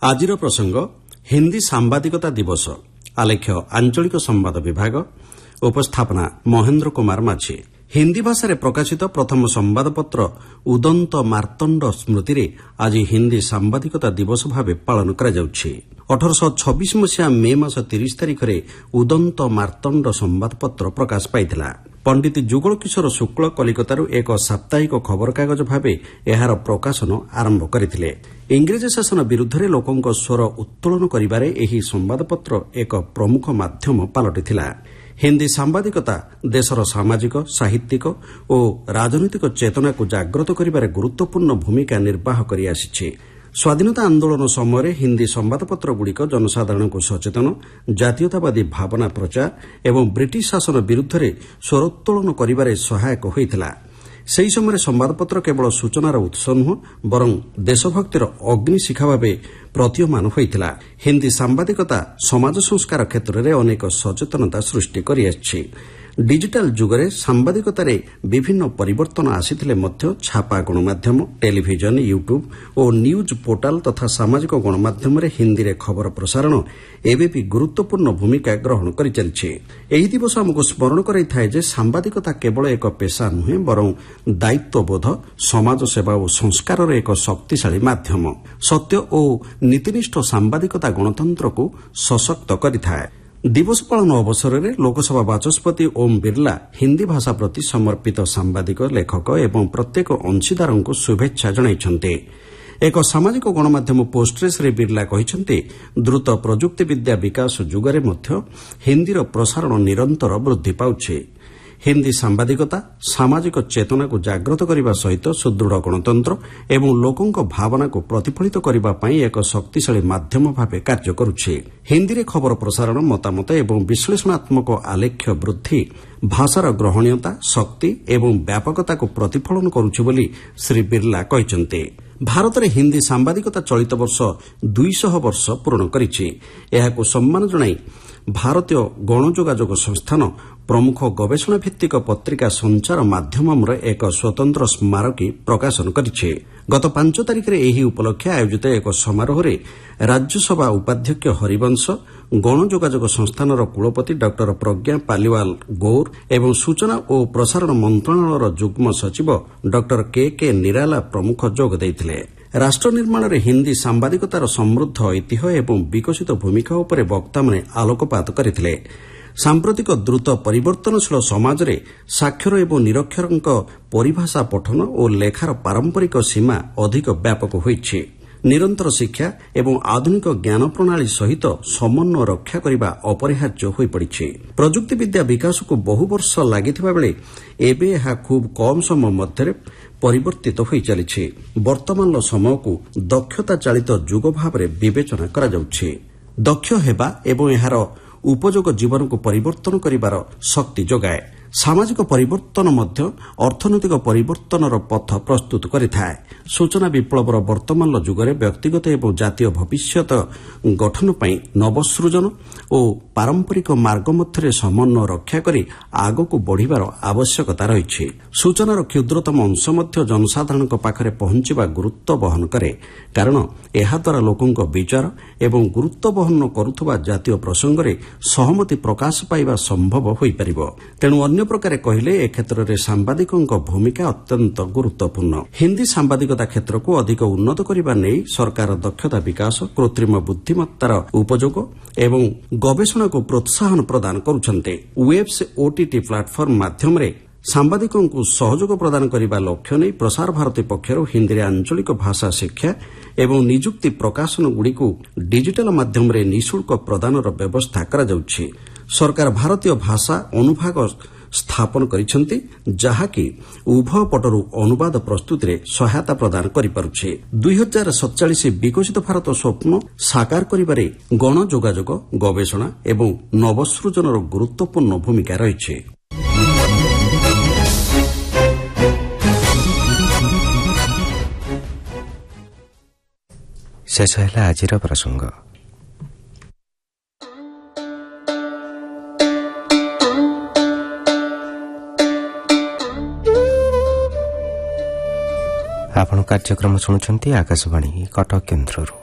ଆଜିର ପ୍ରସଙ୍ଗ ହିନ୍ଦୀ ସାମ୍ବାଦିକତା ଦିବସ। ଆଲେଖ୍ୟ ଆଞ୍ଚଳିକ ସମ୍ବାଦ ବିଭାଗ। ଉପସ୍ଥାପନା ମହେନ୍ଦ୍ର କୁମାର ମାଝୀ। ହିନ୍ଦୀ ଭାଷାରେ ପ୍ରକାଶିତ ପ୍ରଥମ ସମ୍ବାଦପତ୍ର ଉଦନ୍ତ ମାର୍ତ୍ତଣ୍ଡ ସ୍ମୃତିରେ ଆଜି ହିନ୍ଦୀ ସାମ୍ବାଦିକତା ଦିବସ ଭାବେ ପାଳନ କରାଯାଉଛି। 1826 ମସିହା ମେ ମାସ 30 ତାରିଖରେ ଉଦନ୍ତ ମାର୍ତ୍ତଣ୍ଡ ସମ୍ବାଦପତ୍ର ପ୍ରକାଶ ପାଇଥିଲା। ପଣ୍ଡିତ ଯୁଗଳ କିଶୋର ଶୁକ୍ଳ କଲିକତାରୁ ଏକ ସାପ୍ତାହିକ ଖବରକାଗଜ ଭାବେ ଏହାର ପ୍ରକାଶନ ଆରମ୍ଭ କରିଥିଲେ। ଇଂରେଜ ଶାସନ ବିରୁଦ୍ଧରେ ଲୋକଙ୍କ ସ୍ୱର ଉତ୍ତୋଳନ କରିବାରେ ଏହି ସମ୍ବାଦପତ୍ର ଏକ ପ୍ରମୁଖ ମାଧ୍ୟମ ପାଲଟିଥିଲା। ହିନ୍ଦୀ ସାମ୍ବାଦିକତା ଦେଶର ସାମାଜିକ, ସାହିତ୍ୟିକ ଓ ରାଜନୈତିକ ଚେତନାକୁ ଜାଗ୍ରତ କରିବାରେ ଗୁରୁତ୍ୱପୂର୍ଣ୍ଣ ଭୂମିକା ନିର୍ବାହ କରିଆସିଛି। ସ୍ୱାଧୀନତା ଆନ୍ଦୋଳନ ସମୟରେ ହିନ୍ଦୀ ସମ୍ବାଦପତ୍ରଗୁଡ଼ିକ ଜନସାଧାରଣଙ୍କୁ ସଚେତନ, ଜାତୀୟତାବାଦୀ ଭାବନା ପ୍ରଚାର ଏବଂ ବ୍ରିଟିଶ ଶାସନ ବିରୁଦ୍ଧରେ ସ୍ୱରୋତ୍ତୋଳନ କରିବାରେ ସହାୟକ ହୋଇଥିଲା। ସେହି ସମୟରେ ସମ୍ବାଦପତ୍ର କେବଳ ସୂଚନାର ଉତ୍ସ ନୁହେଁ, ବରଂ ଦେଶଭକ୍ତିର ଅଗ୍ନିଶିଖା ଭାବେ ପ୍ରତୀୟମାନ ହୋଇଥିଲା। ହିନ୍ଦୀ ସାମ୍ବାଦିକତା ସମାଜ ସଂସ୍କାର କ୍ଷେତ୍ରରେ ଅନେକ ସଚେତନତା ସୃଷ୍ଟି କରିଆସିଛି। ଡିଜିଟାଲ ଯୁଗରେ ସାମ୍ବାଦିକତାରେ ବିଭିନ୍ନ ପରିବର୍ତ୍ତନ ଆସିଥିଲେ ମଧ୍ୟ ଛାପା ଗଣମାଧ୍ୟମ, ଟେଲିଭିଜନ, ୟୁଟ୍ୟୁବ୍ ଓ ନ୍ୟୁଜ୍ ପୋର୍ଟାଲ ତଥା ସାମାଜିକ ଗଣମାଧ୍ୟମରେ ହିନ୍ଦୀରେ ଖବର ପ୍ରସାରଣ ଏବେ ବି ଗୁରୁତ୍ୱପୂର୍ଣ୍ଣ ଭୂମିକା ଗ୍ରହଣ କରିଚାଲିଛି। ଏହି ଦିବସ ଆମକୁ ସ୍ମରଣ କରାଇଥାଏ ଯେ ସାମ୍ବାଦିକତା କେବଳ ଏକ ପେସା ନୁହେଁ, ବରଂ ଦାୟିତ୍ୱବୋଧ, ସମାଜସେବା ଓ ସଂସ୍କାରର ଏକ ଶକ୍ତିଶାଳୀ ମାଧ୍ୟମ। ସତ୍ୟ ଓ ନୀତିନିଷ୍ଠ ସାମ୍ବାଦିକତା ଗଣତନ୍ତ୍ରକୁ ସଶକ୍ତ କରିଥାଏ। ଦିବସ ପାଳନ ଅବସରରେ ଲୋକସଭା ବାଚସ୍ପତି ଓମ୍ ବିର୍ଲା ହିନ୍ଦୀ ଭାଷା ପ୍ରତି ସମର୍ପିତ ସାମ୍ବାଦିକ, ଲେଖକ ଏବଂ ପ୍ରତ୍ୟେକ ଅଂଶୀଦାରଙ୍କୁ ଶୁଭେଚ୍ଛା ଜଣାଇଛନ୍ତି। ଏକ ସାମାଜିକ ଗଣମାଧ୍ୟମ ପୋଷ୍ଟରେ ଶ୍ରୀ ବିର୍ଲା କହିଛନ୍ତି, ଦ୍ରୁତ ପ୍ରଯୁକ୍ତିବିଦ୍ୟା ବିକାଶ ଯୁଗରେ ମଧ୍ୟ ହିନ୍ଦୀର ପ୍ରସାରଣ ନିରନ୍ତର ବୃଦ୍ଧି ପାଉଛି। ହିନ୍ଦୀ ସାମ୍ବାଦିକତା ସାମାଜିକ ଚେତନାକୁ ଜାଗ୍ରତ କରିବା ସହିତ ସୁଦୃଢ଼ ଗଣତନ୍ତ୍ର ଏବଂ ଲୋକଙ୍କ ଭାବନାକୁ ପ୍ରତିଫଳିତ କରିବା ପାଇଁ ଏକ ଶକ୍ତିଶାଳୀ ମାଧ୍ୟମ ଭାବେ କାର୍ଯ୍ୟ କରୁଛି। ହିନ୍ଦୀରେ ଖବର ପ୍ରସାରଣ, ମତାମତ ଏବଂ ବିଶ୍ଳେଷଣାତ୍ମକ ଆଲେଖ୍ୟ ବୃଦ୍ଧି ଭାଷାର ଗ୍ରହଣୀୟତା, ଶକ୍ତି ଏବଂ ବ୍ୟାପକତାକୁ ପ୍ରତିଫଳନ କରୁଛି ବୋଲି ଶ୍ରୀ ବିର୍ଲା କହିଛନ୍ତି। ଭାରତରେ ହିନ୍ଦୀ ସାମ୍ବାଦିକତା ଚଳିତ ବର୍ଷ 200 ବର୍ଷ ପୂରଣ କରିଛି। ଏହାକୁ ସମ୍ମାନ ଜଣାଇ ଭାରତୀୟ ଗଣଯୋଗାଯୋଗ ସଂସ୍ଥାନ ପ୍ରମୁଖ ଗବେଷଣା ଭିତ୍ତିକ ପତ୍ରିକା ସଞ୍ଚାର ମାଧ୍ୟମର ଏକ ସ୍ୱତନ୍ତ୍ର ସ୍ମାରକୀ ପ୍ରକାଶନ କରିଛି। ଗତ 5 ତାରିଖରେ ଏହି ଉପଲକ୍ଷେ ଆୟୋଜିତ ଏକ ସମାରୋହରେ ରାଜ୍ୟସଭା ଉପାଧ୍ୟକ୍ଷ ହରିବଂଶ, ଗଣଯୋଗାଯୋଗ ସଂସ୍ଥାନର କୁଳପତି ଡକ୍ଟର ପ୍ରଜ୍ଞା ପାଲିୱାଲ ଗୌର ଏବଂ ସୂଚନା ଓ ପ୍ରସାରଣ ମନ୍ତ୍ରଣାଳୟର ଯୁଗ୍ମ ସଚିବ ଡକ୍ଟର କେ ନିରାଲା ପ୍ରମୁଖ ଯୋଗ ଦେଇଥିଲେ। ରାଷ୍ଟ୍ର ନିର୍ମାଣରେ ହିନ୍ଦୀ ସାମ୍ବାଦିକତାର ସମୃଦ୍ଧ ଐତିହ୍ୟ ଏବଂ ବିକଶିତ ଭୂମିକା ଉପରେ ବକ୍ତାମାନେ ଆଲୋକପାତ କରିଥିଲେ। ସାମ୍ପ୍ରତିକ ଦ୍ରୁତ ପରିବର୍ତ୍ତନଶୀଳ ସମାଜରେ ସାକ୍ଷର ଏବଂ ନିରକ୍ଷରଙ୍କ ପରିଭାଷା ପଠନ ଓ ଲେଖାର ପାରମ୍ପରିକ ସୀମା ଅଧିକ ବ୍ୟାପକ ହୋଇଛି। ନିରନ୍ତର ଶିକ୍ଷା ଏବଂ ଆଧୁନିକ ଜ୍ଞାନ ପ୍ରଣାଳୀ ସହିତ ସମନ୍ୱୟ ରକ୍ଷା କରିବା ଅପରିହାର୍ଯ୍ୟ ହୋଇପଡ଼ିଛି। ପ୍ରଯୁକ୍ତିବିଦ୍ୟା ବିକାଶକୁ ବହୁ ବର୍ଷ ଲାଗିଥିବା ବେଳେ ଏବେ ଏହା ଖୁବ୍ କମ୍ ସମୟ ମଧ୍ୟରେ ପରିବର୍ତ୍ତିତ ହୋଇଚାଲିଛି। ବର୍ତ୍ତମାନର ସମୟକୁ ଦକ୍ଷତା ଚାଳିତ ଯୁଗ ଭାବରେ ବିବେଚନା କରାଯାଉଛି। ଦକ୍ଷ ହେବା ଏବଂ ଏହାର ଉପଯୋଗ ଜୀବନକୁ ପରିବର୍ତ୍ତନ କରିବାର ଶକ୍ତି ଯୋଗାଏ। ସାମାଜିକ ପରିବର୍ତ୍ତନ ମଧ୍ୟ ଅର୍ଥନୈତିକ ପରିବର୍ତ୍ତନର ପଥ ପ୍ରସ୍ତୁତ କରିଥାଏ। ସୂଚନା ବିପ୍ଳବର ବର୍ତ୍ତମାନର ଯୁଗରେ ବ୍ୟକ୍ତିଗତ ଏବଂ ଜାତୀୟ ଭବିଷ୍ୟତ ଗଠନ ପାଇଁ ନବସୃଜନ ଓ ପାରମ୍ପରିକ ମାର୍ଗ ମଧ୍ୟରେ ସମନ୍ୱୟ ରକ୍ଷା କରି ଆଗକୁ ବଢ଼ିବାର ଆବଶ୍ୟକତା ରହିଛି। ସୂଚନାର କ୍ଷୁଦ୍ରତମ ଅଂଶ ମଧ୍ୟ ଜନସାଧାରଣଙ୍କ ପାଖରେ ପହଞ୍ଚିବା ଗୁରୁତ୍ୱ ବହନ କରେ, କାରଣ ଏହାଦ୍ୱାରା ଲୋକଙ୍କ ବିଚାର ଏବଂ ଗୁରୁତ୍ୱ ବହନ କରୁଥିବା ଜାତୀୟ ପ୍ରସଙ୍ଗରେ ସହମତି ପ୍ରକାଶ ପାଇବା ସମ୍ଭବ ହୋଇପାରିବ। ତେଣୁ ଅନ୍ୟ ପ୍ରକାରେ କହିଲେ ଏ କ୍ଷେତ୍ରରେ ସାମ୍ବାଦିକଙ୍କ ଭୂମିକା ଅତ୍ୟନ୍ତ ଗୁରୁତ୍ୱପୂର୍ଣ୍ଣ। ହିନ୍ଦୀ ସାମ୍ବାଦିକତା କ୍ଷେତ୍ରକୁ ଅଧିକ ଉନ୍ନତ କରିବା ନେଇ ସରକାର ଦକ୍ଷତା ବିକାଶ, କୃତ୍ରିମ ବୁଦ୍ଧିମତ୍ତାର ଉପଯୋଗ ଏବଂ ଗବେଷଣାକୁ ପ୍ରୋତ୍ସାହନ ପ୍ରଦାନ କରୁଛନ୍ତି। ୱେବ୍ସ OTT ପ୍ଲାଟଫର୍ମ ମାଧ୍ୟମରେ ସାମ୍ବାଦିକଙ୍କୁ ସହଯୋଗ ପ୍ରଦାନ କରିବା ଲକ୍ଷ୍ୟ ନେଇ ପ୍ରସାର ଭାରତୀ ପକ୍ଷରୁ ହିନ୍ଦୀରେ ଆଞ୍ଚଳିକ ଭାଷା ଶିକ୍ଷା ଏବଂ ନିଯୁକ୍ତି ପ୍ରକାଶନଗୁଡ଼ିକୁ ଡିଜିଟାଲ ମାଧ୍ୟମରେ ନିଃଶୁଳ୍କ ପ୍ରଦାନର ବ୍ୟବସ୍ଥା କରାଯାଉଛି। ସରକାର ଭାରତୀୟ ଭାଷା ଅନୁଭାଗ ସ୍ଥାପନ କରିଛନ୍ତି, ଯାହାକି ଉଭୟ ପଟରୁ ଅନୁବାଦ ପ୍ରସ୍ତୁତିରେ ସହାୟତା ପ୍ରଦାନ କରିପାରୁଛି। 2047 ବିକଶିତ ଭାରତ ସ୍ୱପ୍ନ ସାକାର କରିବାରେ ଗଣଯୋଗାଯୋଗ, ଗବେଷଣା ଏବଂ ନବସୃଜନର ଗୁରୁତ୍ୱପୂର୍ଣ୍ଣ ଭୂମିକା ରହିଛି। ଶେଷ ହେଲା ଆଜିର ପ୍ରସଙ୍ଗ। ଆପଣ କାର୍ଯ୍ୟକ୍ରମ ଶୁଣୁଛନ୍ତି ଆକାଶବାଣୀ କଟକ କେନ୍ଦ୍ରରୁ।